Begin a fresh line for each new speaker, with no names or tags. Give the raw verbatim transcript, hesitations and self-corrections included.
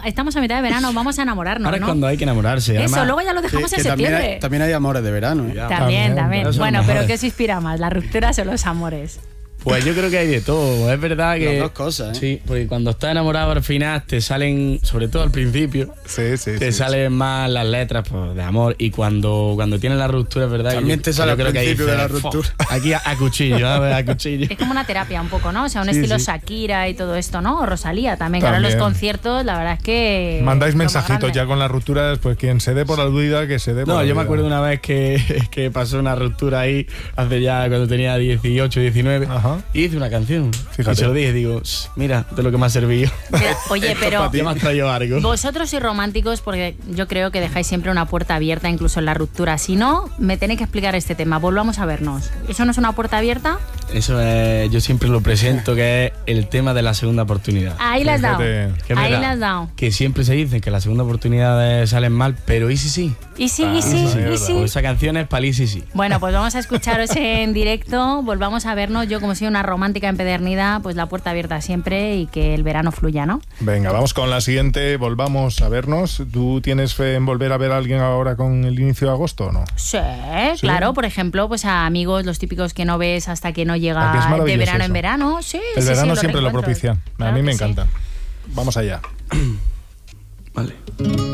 estamos a mitad de verano, vamos a enamorarnos,
Ahora
¿no?
es cuando hay que enamorarse.
Eso,
Además,
luego ya lo dejamos
que,
en
que también,
septiembre.
hay, también hay amores de verano, ¿eh?
Ya.
También,
También,
también.
pero son
Bueno,
mejores.
pero ¿qué os inspira más? ¿Las rupturas o los amores?
Pues yo creo que hay de todo. Es verdad que...
Las dos cosas, ¿eh?
Sí, porque cuando estás enamorado al final te salen, sobre todo al principio,
Sí, sí,
te
sí,
salen más las letras pues, de amor. Y cuando, cuando tienes la ruptura, es verdad que
También
yo-
te sale
yo
al
creo que ahí
principio de la
dices,
ruptura.
"Fo, aquí a, a cuchillo, a, a cuchillo".
Es como una terapia un poco, ¿no? O sea, un
Sí,
estilo
sí.
Shakira y todo esto, ¿no? O Rosalía también, que ahora en los
También.
conciertos, la verdad es que...
Mandáis
lo más
mensajitos
grande.
ya con las rupturas, pues quien se dé por aludida, que se dé por
No, yo me
aludida.
acuerdo una vez que, que pasó una ruptura ahí, hace ya cuando tenía dieciocho, diecinueve,
Ajá.
y hice una canción.
Fíjate.
Y se lo dije, digo, "Shh, mira de lo que me ha servido".
Pero, oye, pero...
Ya me has traído algo.
Vosotros sois románticos porque yo creo que dejáis siempre una puerta abierta, incluso en la ruptura. Si no, me tenéis que explicar este tema. Volvamos a vernos. ¿Eso no es una puerta abierta?
Eso es, yo siempre lo presento, que es el tema de la segunda oportunidad.
Ahí la has dado.
Fíjate.
Que es
Ahí
verdad
la has dado.
Que siempre se dice que las segundas oportunidades salen mal, pero ¿y si sí?
Y sí,
Ah,
y sí,
sí,
y
verdad.
sí.
Pues esa canción es para sí sí.
Bueno, pues vamos a escucharos en directo, volvamos a vernos. Yo, como soy una romántica empedernida, pues la puerta abierta siempre y que el verano fluya, ¿no?
Venga, vamos con la siguiente, volvamos a vernos. ¿Tú tienes fe en volver a ver a alguien ahora con el inicio de agosto o no?
Sí,
¿Sí?
claro, por ejemplo, pues a amigos, los típicos que no ves hasta que no
Ah, que es
llega de
maravilloso
verano en
eso.
verano. Sí,
El
sí,
verano
sí,
siempre lo
reencuentros.
propicia. A
Claro
mí me
que sí.
encanta. Vamos allá.
Vale.